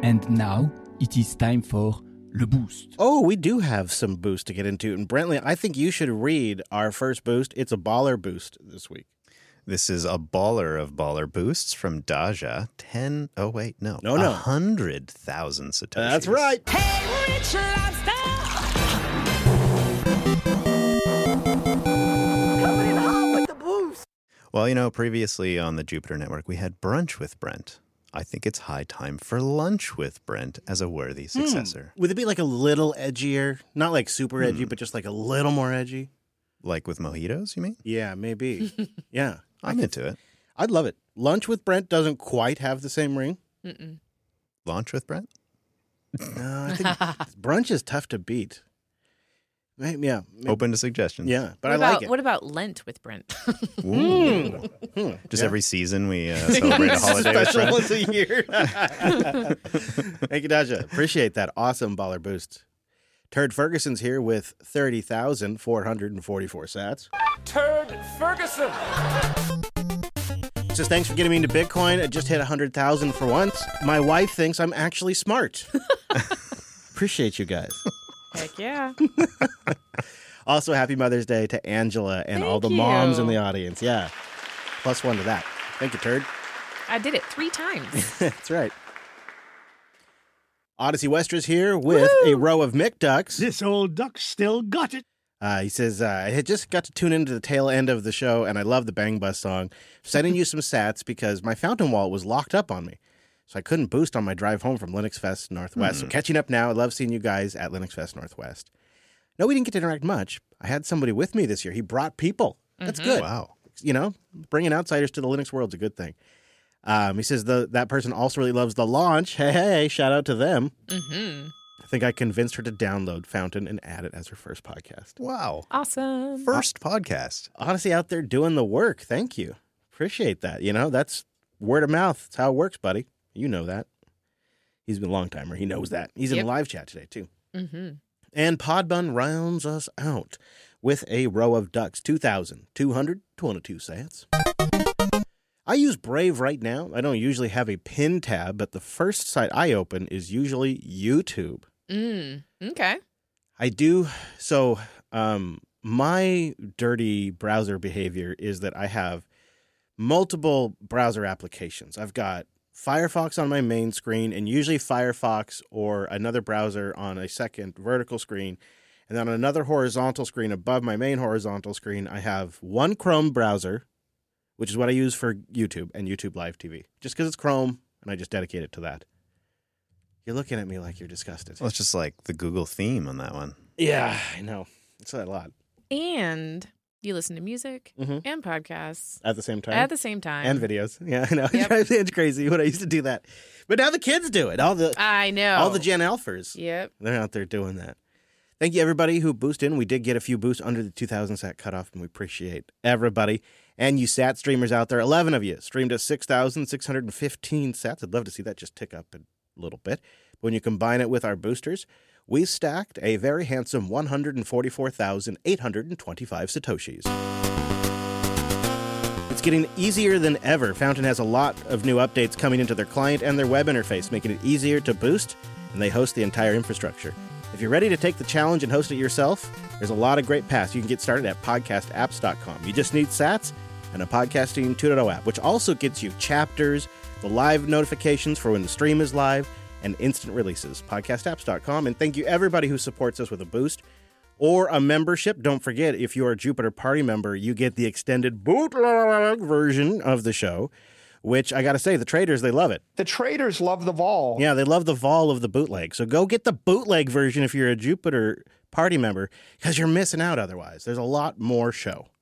And now it is time for Le Boost. Oh, we do have some boost to get into. And Brentley, I think you should read our first boost. It's a baller boost this week. This is a baller of baller boosts from Daja. 100,000 Satoshis. That's right. Hey, Rich Lobster! Coming in hot with the boost. Well, you know, previously on the Jupiter Network, we had Brunch with Brent. I think it's high time for Lunch with Brent as a worthy successor. Would it be like a little edgier? Not like super edgy, but just like a little more edgy? Like with mojitos, you mean? Yeah, maybe. Yeah. I'm into it. I'd love it. Lunch with Brent doesn't quite have the same ring. Lunch with Brent? No, I think brunch is tough to beat. Yeah. Open to suggestions. Yeah, but What I about, like it. What about Lent with Brent? Ooh. Just every season we celebrate a holiday with Special Brent. once a year. Thank you, Daja. Appreciate that awesome baller boost. Turd Ferguson's here with 30,444 sats. Turd Ferguson. Says, thanks for getting me into Bitcoin. I just hit 100,000 for once. My wife thinks I'm actually smart. Appreciate you guys. Heck yeah. Also, happy Mother's Day to Angela and all the Thank moms you. in the audience. Yeah. +1 to that. Thank you, Turd. I did it 3 times. That's right. Odyssey Westra's here with a row of Mick ducks. This old duck still got it. He says, I had just got to tune into the tail end of the show, and I love the Bang Bus song. Sending you some sats because my fountain wallet was locked up on me, so I couldn't boost on my drive home from Linux Fest Northwest. So catching up now. I love seeing you guys at Linux Fest Northwest. No, we didn't get to interact much. I had somebody with me this year. He brought people. That's good. Wow. You know, bringing outsiders to the Linux world's a good thing. He says that person also really loves the launch. Hey, shout out to them. I think I convinced her to download Fountain and add it as her first podcast. Wow. Awesome. First podcast. Honestly, out there doing the work. Thank you. Appreciate that. You know, that's word of mouth. That's how it works, buddy. You know that. He's been a long timer. He knows that. He's in Yep. the live chat today, too. And Podbun rounds us out with a row of ducks. 2,222 sats. I use Brave right now. I don't usually have a pin tab, but the first site I open is usually YouTube. Okay. I do. So my dirty browser behavior is that I have multiple browser applications. I've got Firefox on my main screen, and usually Firefox or another browser on a second vertical screen. And then on another horizontal screen above my main horizontal screen, I have one Chrome browser, which is what I use for YouTube and YouTube Live TV. Just because it's Chrome, and I just dedicate it to that. You're looking at me like you're disgusted. Well, it's just like the Google theme on that one. Yeah, I know. It's a lot. And you listen to music Mhm. and podcasts At the same time? at the same time. And videos. Yeah, I know. Yep. It's crazy when I used to do that. But now the kids do it. All the I know. all the Gen Alphers. Yep. They're out there doing that. Thank you, everybody who boosted in. We did get a few boosts under the 2,000 sat cutoff, and we appreciate everybody. And you sat streamers out there, 11 of you streamed at 6,615 sats. I'd love to see that just tick up a little bit. But when you combine it with our boosters, we stacked a very handsome 144,825 Satoshis. It's getting easier than ever. Fountain has a lot of new updates coming into their client and their web interface, making it easier to boost, and they host the entire infrastructure. If you're ready to take the challenge and host it yourself, there's a lot of great paths. You can get started at podcastapps.com. You just need sats and a Podcasting 2.0 app, which also gets you chapters, the live notifications for when the stream is live, and instant releases. Podcastapps.com. And thank you, everybody who supports us with a boost or a membership. Don't forget, if you're a Jupiter Party member, you get the extended bootleg version of the show, which I got to say, the traders, they love it. The traders love the vol. Yeah, they love the vol of the bootleg. So go get the bootleg version if you're a Jupiter Party member, because you're missing out otherwise. There's a lot more show.